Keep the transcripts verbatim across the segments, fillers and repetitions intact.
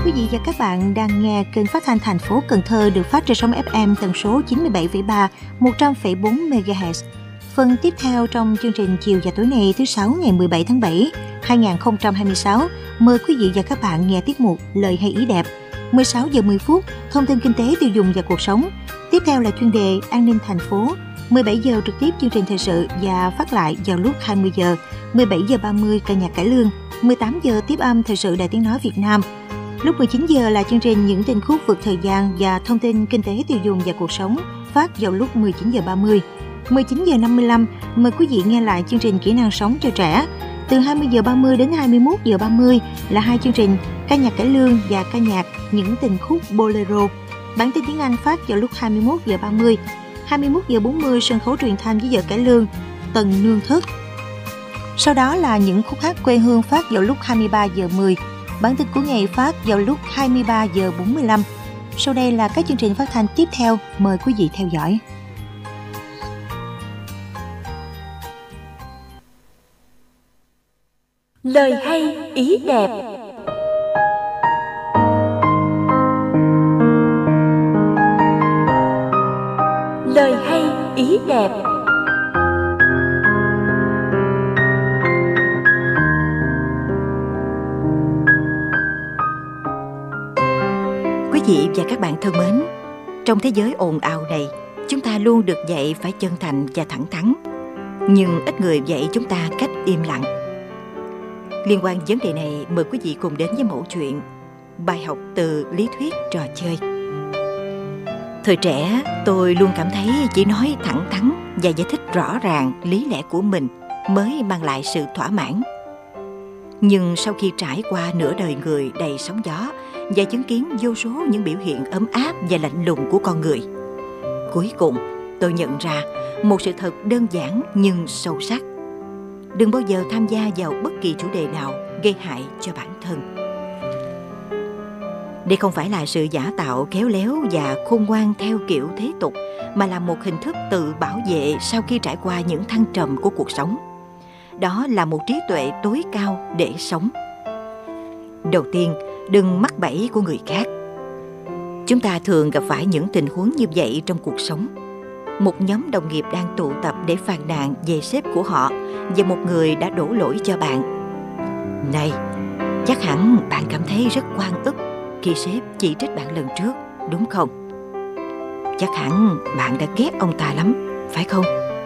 quý vị và các bạn đang nghe kênh phát thanh thành phố Cần Thơ được phát trên sóng ép em tần số chín mươi bảy phẩy ba, một trăm phẩy bốn mê ga héc. Phần tiếp theo trong chương trình chiều và tối nay thứ Sáu ngày mười bảy tháng bảy, hai nghìn không trăm hai mươi sáu, mời quý vị và các bạn nghe tiết mục Lời hay ý đẹp. mười sáu giờ mười phút, thông tin kinh tế tiêu dùng và cuộc sống. Tiếp theo là chuyên đề An ninh thành phố. mười bảy giờ trực tiếp chương trình thời sự và phát lại vào lúc hai mươi giờ. mười bảy giờ ba mươi ca nhạc cải lương. mười tám giờ tiếp âm thời sự Đài Tiếng nói Việt Nam. Lúc mười chín giờ là chương trình Những tin khúc vượt thời gian và thông tin kinh tế tiêu dùng và cuộc sống, phát vào lúc mười chín giờ ba mươi. mười chín giờ năm mươi lăm, mời quý vị nghe lại chương trình Kỹ năng sống cho trẻ. Từ hai mươi giờ ba mươi đến hai mươi mốt giờ ba mươi là hai chương trình ca nhạc cải lương và ca nhạc Những tình khúc bolero. Bản tin tiếng Anh phát vào lúc hai mươi mốt giờ ba mươi. hai mươi mốt giờ bốn mươi sân khấu truyền thanh với giờ cải lương Tần Nương Thức. Sau đó là những khúc hát quê hương phát vào lúc hai mươi ba giờ mười. Bản tin của ngày phát vào lúc hai mươi ba giờ bốn mươi lăm. Sau đây là các chương trình phát thanh tiếp theo, mời quý vị theo dõi. Lời hay ý đẹp. Lời hay ý đẹp. Quý vị và các bạn thân mến, trong thế giới ồn ào này, chúng ta luôn được dạy phải chân thành và thẳng thắn, nhưng ít người dạy chúng ta cách im lặng. Liên quan vấn đề này, mời quý vị cùng đến với mẫu chuyện Bài học từ lý thuyết trò chơi. Thời trẻ, tôi luôn cảm thấy chỉ nói thẳng thắn và giải thích rõ ràng lý lẽ của mình mới mang lại sự thỏa mãn. Nhưng sau khi trải qua nửa đời người đầy sóng gió và chứng kiến vô số những biểu hiện ấm áp và lạnh lùng của con người, cuối cùng tôi nhận ra một sự thật đơn giản nhưng sâu sắc: đừng bao giờ tham gia vào bất kỳ chủ đề nào gây hại cho bản thân. Đây không phải là sự giả tạo khéo léo và khôn ngoan theo kiểu thế tục, mà là một hình thức tự bảo vệ sau khi trải qua những thăng trầm của cuộc sống. Đó là một trí tuệ tối cao để sống. Đầu tiên, đừng mắc bẫy của người khác. Chúng ta thường gặp phải những tình huống như vậy trong cuộc sống. Một nhóm đồng nghiệp đang tụ tập để phàn nàn về sếp của họ, và một người đã đổ lỗi cho bạn. Này, chắc hẳn bạn cảm thấy rất oan ức khi sếp chỉ trích bạn lần trước, đúng không? Chắc hẳn bạn đã ghét ông ta lắm, phải không?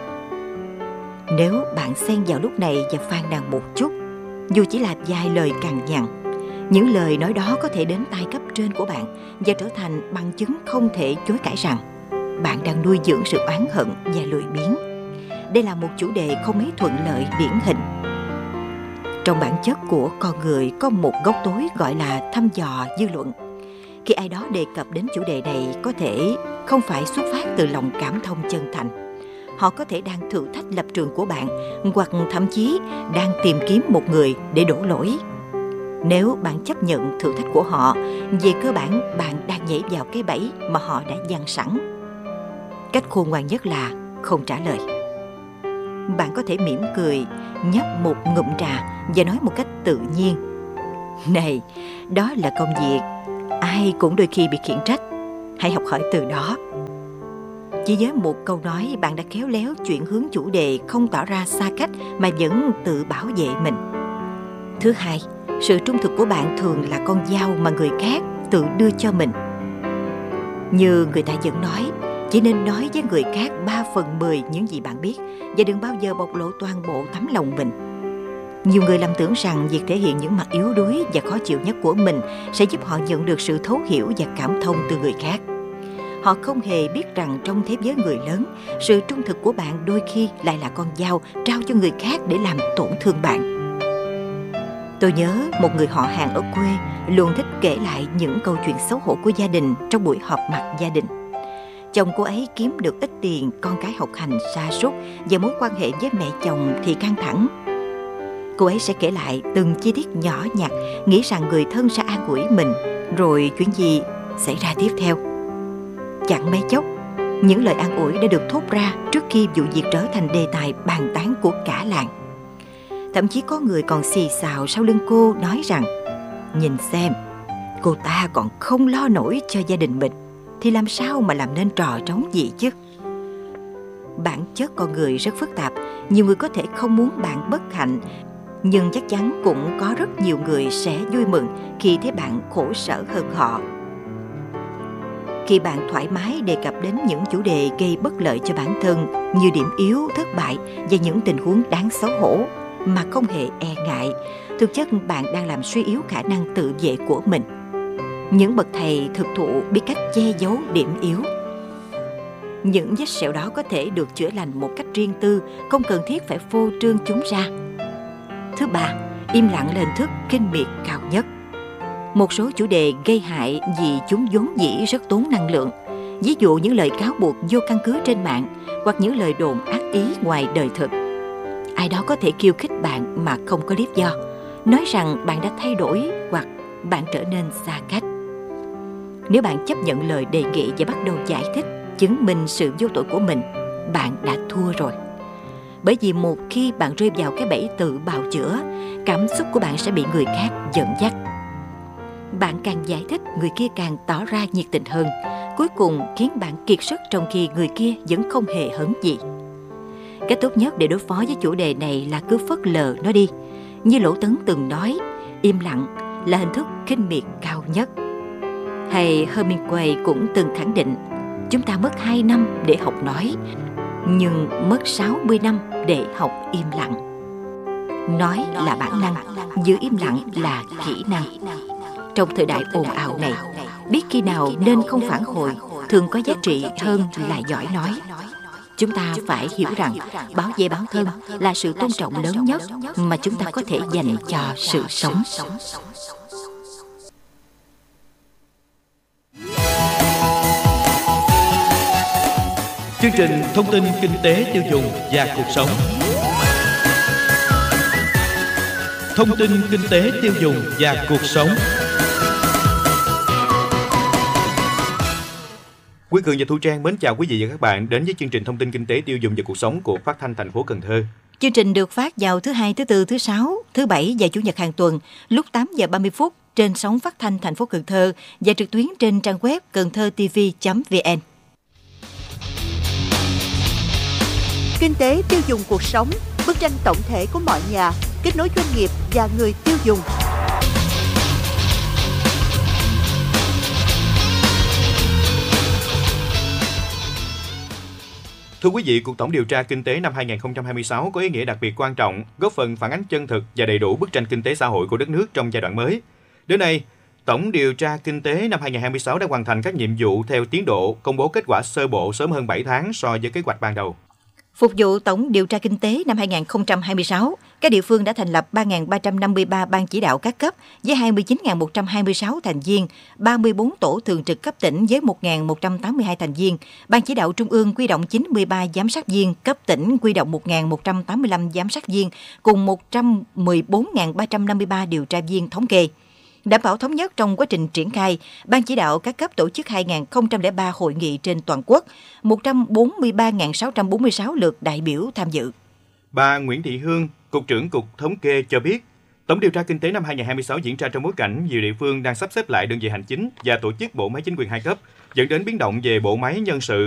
Nếu bạn xen vào lúc này và phàn nàn một chút, dù chỉ là vài lời cằn nhằn, những lời nói đó có thể đến tai cấp trên của bạn và trở thành bằng chứng không thể chối cãi rằng bạn đang nuôi dưỡng sự oán hận và lười biếng. Đây là một chủ đề không mấy thuận lợi điển hình. Trong bản chất của con người có một góc tối gọi là thăm dò dư luận. Khi ai đó đề cập đến chủ đề này, có thể không phải xuất phát từ lòng cảm thông chân thành. Họ có thể đang thử thách lập trường của bạn, hoặc thậm chí đang tìm kiếm một người để đổ lỗi. Nếu bạn chấp nhận thử thách của họ, về cơ bản bạn đang nhảy vào cái bẫy mà họ đã dàn sẵn. Cách khôn ngoan nhất là không trả lời. Bạn có thể mỉm cười, nhấp một ngụm trà và nói một cách tự nhiên: này, đó là công việc, ai cũng đôi khi bị khiển trách, hãy học hỏi từ đó. Chỉ với một câu nói, bạn đã khéo léo chuyển hướng chủ đề, không tỏ ra xa cách mà vẫn tự bảo vệ mình. Thứ hai, sự trung thực của bạn thường là con dao mà người khác tự đưa cho mình. Như người ta vẫn nói, chỉ nên nói với người khác ba phần mười những gì bạn biết, và đừng bao giờ bộc lộ toàn bộ tấm lòng mình. Nhiều người lầm tưởng rằng việc thể hiện những mặt yếu đuối và khó chịu nhất của mình sẽ giúp họ nhận được sự thấu hiểu và cảm thông từ người khác. Họ không hề biết rằng trong thế giới người lớn, sự trung thực của bạn đôi khi lại là con dao trao cho người khác để làm tổn thương bạn. Tôi nhớ một người họ hàng ở quê luôn thích kể lại những câu chuyện xấu hổ của gia đình trong buổi họp mặt gia đình. Chồng cô ấy kiếm được ít tiền, con cái học hành sa sút và mối quan hệ với mẹ chồng thì căng thẳng. Cô ấy sẽ kể lại từng chi tiết nhỏ nhặt, nghĩ rằng người thân sẽ an ủi mình, rồi chuyện gì xảy ra tiếp theo. Chẳng mấy chốc, những lời an ủi đã được thốt ra trước khi vụ việc trở thành đề tài bàn tán của cả làng. Thậm chí có người còn xì xào sau lưng cô nói rằng: nhìn xem, cô ta còn không lo nổi cho gia đình mình, thì làm sao mà làm nên trò trống gì chứ? Bản chất con người rất phức tạp, nhiều người có thể không muốn bạn bất hạnh, nhưng chắc chắn cũng có rất nhiều người sẽ vui mừng khi thấy bạn khổ sở hơn họ. Khi bạn thoải mái đề cập đến những chủ đề gây bất lợi cho bản thân như điểm yếu, thất bại và những tình huống đáng xấu hổ mà không hề e ngại, thực chất bạn đang làm suy yếu khả năng tự vệ của mình. Những bậc thầy thực thụ biết cách che giấu điểm yếu. Những vết sẹo đó có thể được chữa lành một cách riêng tư, không cần thiết phải phô trương chúng ra. Thứ ba, im lặng là hình thức khinh miệt cao nhất. Một số chủ đề gây hại vì chúng vốn dĩ rất tốn năng lượng. Ví dụ những lời cáo buộc vô căn cứ trên mạng hoặc những lời đồn ác ý ngoài đời thực. Ai đó có thể khiêu khích bạn mà không có lý do, nói rằng bạn đã thay đổi hoặc bạn trở nên xa cách. Nếu bạn chấp nhận lời đề nghị và bắt đầu giải thích, chứng minh sự vô tội của mình, bạn đã thua rồi. Bởi vì một khi bạn rơi vào cái bẫy tự bào chữa, cảm xúc của bạn sẽ bị người khác dẫn dắt. Bạn càng giải thích, người kia càng tỏ ra nhiệt tình hơn, cuối cùng khiến bạn kiệt sức trong khi người kia vẫn không hề hấn gì. Cách tốt nhất để đối phó với chủ đề này là cứ phớt lờ nó đi. Như Lỗ Tấn từng nói, im lặng là hình thức khinh miệt cao nhất. Hay Hemingway cũng từng khẳng định, chúng ta mất hai năm để học nói, nhưng mất sáu mươi năm để học im lặng. Nói là bản năng, giữ im lặng là kỹ năng. Trong thời đại ồn ào này, biết khi nào nên không phản hồi thường có giá trị hơn là giỏi nói. Chúng ta phải hiểu rằng bảo vệ bản thân là sự tôn trọng lớn nhất mà chúng ta có thể dành cho sự sống. Chương trình thông tin kinh tế tiêu dùng và cuộc sống. Thông tin kinh tế tiêu dùng và cuộc sống. Quý Cường và Thu Trang mến chào quý vị và các bạn đến với chương trình thông tin kinh tế tiêu dùng và cuộc sống của Phát thanh thành phố Cần Thơ. Chương trình được phát vào thứ hai, thứ tư, thứ sáu, thứ bảy và chủ nhật hàng tuần lúc tám giờ ba mươi phút trên sóng phát thanh thành phố Cần Thơ và trực tuyến trên trang web cầnthtotv chấm vn. Kinh tế tiêu dùng cuộc sống, bức tranh tổng thể của mọi nhà, kết nối doanh nghiệp và người tiêu dùng. Thưa quý vị, cuộc tổng điều tra kinh tế năm hai không hai sáu có ý nghĩa đặc biệt quan trọng, góp phần phản ánh chân thực và đầy đủ bức tranh kinh tế xã hội của đất nước trong giai đoạn mới. Đến nay, tổng điều tra kinh tế năm hai không hai sáu đã hoàn thành các nhiệm vụ theo tiến độ, công bố kết quả sơ bộ sớm hơn bảy tháng so với kế hoạch ban đầu. Phục vụ tổng điều tra kinh tế năm hai không hai sáu, các địa phương đã thành lập ba nghìn ba trăm năm mươi ba ban chỉ đạo các cấp với hai mươi chín nghìn một trăm hai mươi sáu thành viên, ba mươi bốn tổ thường trực cấp tỉnh với một nghìn một trăm tám mươi hai thành viên, ban chỉ đạo trung ương quy động chín mươi ba giám sát viên, cấp tỉnh quy động một nghìn một trăm tám mươi lăm giám sát viên, cùng một trăm mười bốn nghìn ba trăm năm mươi ba điều tra viên thống kê. Đảm bảo thống nhất trong quá trình triển khai, Ban chỉ đạo các cấp tổ chức hai nghìn không trăm lẻ ba hội nghị trên toàn quốc, một trăm bốn mươi ba nghìn sáu trăm bốn mươi sáu lượt đại biểu tham dự. Bà Nguyễn Thị Hương, Cục trưởng Cục Thống kê cho biết, tổng điều tra kinh tế năm hai không hai sáu diễn ra trong bối cảnh nhiều địa phương đang sắp xếp lại đơn vị hành chính và tổ chức bộ máy chính quyền hai cấp, dẫn đến biến động về bộ máy nhân sự